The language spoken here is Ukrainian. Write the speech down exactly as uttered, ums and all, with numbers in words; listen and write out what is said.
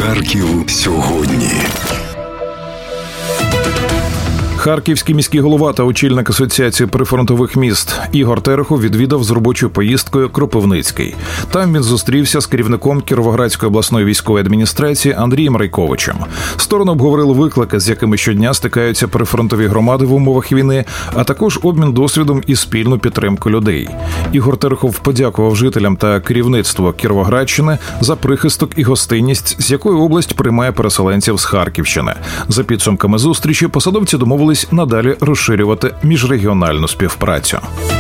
Харків сьогодні. Харківський міський голова та очільник Асоціації прифронтових міст Ігор Терехов відвідав з робочою поїздкою Кропивницький. Там він зустрівся з керівником Кіровоградської обласної військової адміністрації Андрієм Райковичем. Сторони обговорили виклики, з якими щодня стикаються прифронтові громади в умовах війни, а також обмін досвідом і спільну підтримку людей. Ігор Терехов подякував жителям та керівництву Кіровоградщини за прихисток і гостинність, з якою область приймає переселенців з Харківщини. За підсумками зустрічі посадовці домовились надалі розширювати міжрегіональну співпрацю.